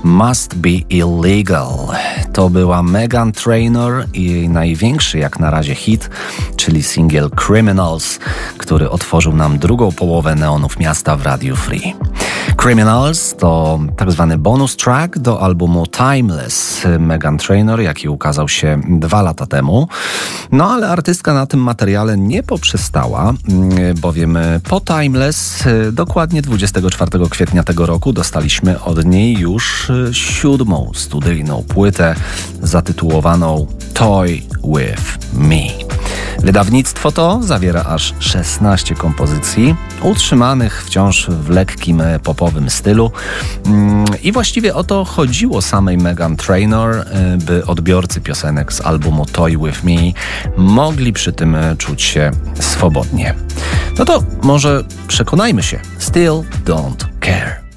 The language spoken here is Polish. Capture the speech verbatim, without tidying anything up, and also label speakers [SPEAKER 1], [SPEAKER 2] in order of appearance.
[SPEAKER 1] Must Be Illegal. To była Meghan Trainor i jej największy jak na razie hit, czyli singiel Criminals, który otworzył nam drugą połowę Neonów Miasta w Radiu Free. Criminals to tak zwany bonus track do albumu Timeless Meghan Trainor, jaki ukazał się dwa lata temu. No ale artystka na tym materiale nie poprzestała, bowiem po Timeless dokładnie dwudziestego czwartego kwietnia tego roku dostaliśmy od niej już siódmą studyjną płytę zatytułowaną Toy With Me. Wydawnictwo to zawiera aż szesnaście kompozycji, utrzymanych wciąż w lekkim popowym stylu. I właściwie o to chodziło samej Meghan Trainor, by odbiorcy piosenek z albumu Toy With Me mogli przy tym czuć się swobodnie. No to może przekonajmy się. Still Don't Care.